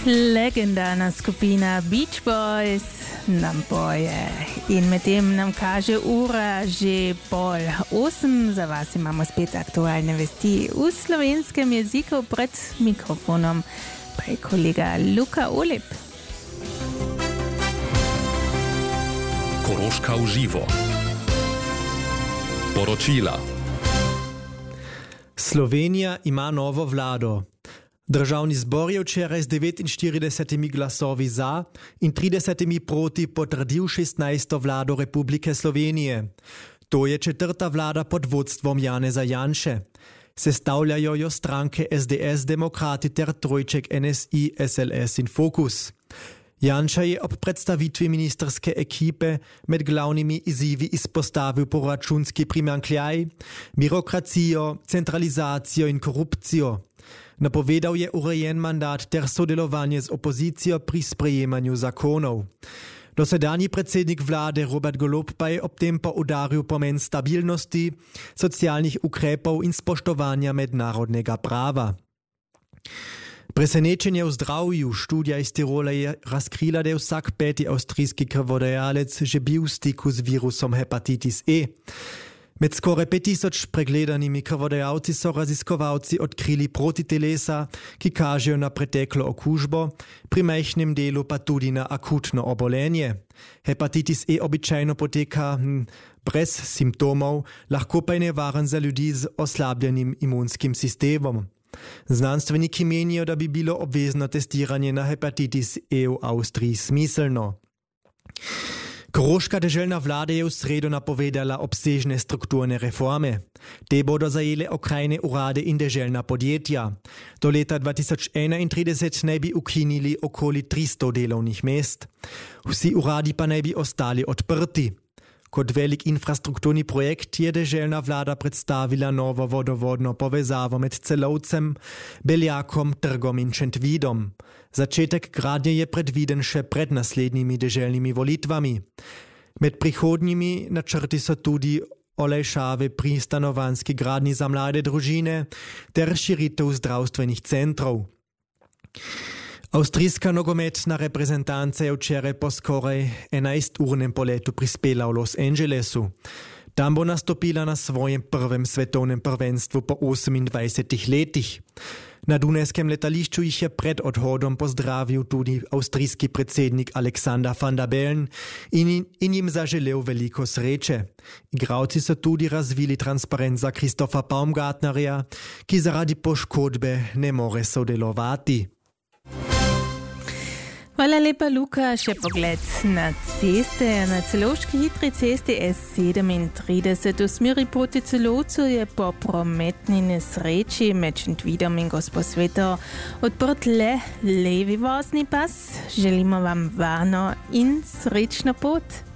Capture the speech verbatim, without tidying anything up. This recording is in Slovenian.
Legendarna skupina Beach Boys nam poje in medtem nam kaže ura že pol osem. Za vas imamo spet aktualne vesti v slovenskem jeziku. Pred mikrofonom pa je kolega Luka Olip. Koroška v živo. Poročila. Slovenija ima novo vlado. Državni zbor je včeraj z devetinštiridesetimi glasovi za in tridesetimi proti potrdil šestnajsto vlado Republike Slovenije. To je četrta vlada pod vodstvom Janeza Janše. Sestavljajo jo stranke S D S, Demokrati ter trojček N S I, S L S in Fokus. Janša je ob predstavitvi ministerske ekipe med glavnimi izzivi izpostavil proračunski primanjkljaj, birokracijo, centralizacijo in korupcijo. Napovedal je urejen mandat ter sodelovanje z opozicijo pri sprejemanju zakonov. Dosedanji predsednik vlade Robert Golob pa je ob tem poudaril pomen stabilnosti, socialnih ukrepov in spoštovanja mednarodnega prava. Presenečenje v zdravju. Študija iz Tirola je razkrila, da je vsak peti avstrijski krvodajalec že bil v stiku z virusom hepatitis E. Med skoraj pet tisoč pregledanimi krvodajalci so raziskovalci odkrili protitelesa, ki kažejo na preteklo okužbo, pri majhnem delu pa tudi na akutno obolenje. Hepatitis E običajno poteka hm, brez simptomov, lahko pa je nevaren za ljudi z oslabljenim imunskim sistemom. Znanstveniki menijo, da bi bilo obvezno testiranje na hepatitis E v Avstriji smiselno. Koroška deželna vlada je v sredo napovedala obsežne strukturne reforme. Te bodo zajele okrajne urade in deželna podjetja. Do leta dva tisoč enaintrideset naj bi ukinili okoli tristo delovnih mest. Vsi uradi pa naj bi ostali odprti. Kot velik infrastrukturni projekt je deželna vlada predstavila novo vodovodno povezavo med Celovcem, Beljakom, Trgom in Šentvidom. Začetek gradnje je predviden še pred naslednjimi deželnimi volitvami. Med prihodnjimi načrti so tudi olajšave pri stanovanjski gradnji za mlade družine ter širitev zdravstvenih centrov. Avstrijska nogometna reprezentanca je včeraj po skoraj enajsturnem poletu prispela v Los Angelesu. Tam bo nastopila na svojem prvem svetovnem prvenstvu po osemindvajsetih letih. Na dunajskem letališču jih je pred odhodom pozdravil tudi avstrijski predsednik Alexander Van der Bellen in, in jim zaželel veliko sreče. Igralci so tudi razvili transparent za Christopha Baumgartnerja, ki zaradi poškodbe ne more sodelovati. Hvala lepa, Luka. Še pogled na ceste. Na celovški hitri cesti S sedemintrideset v smeri proti Celovcu je po prometni nesreči med Šentvidom in Gosposveto odprt le levi vozni pas. Želimo vam varno in srečno pot.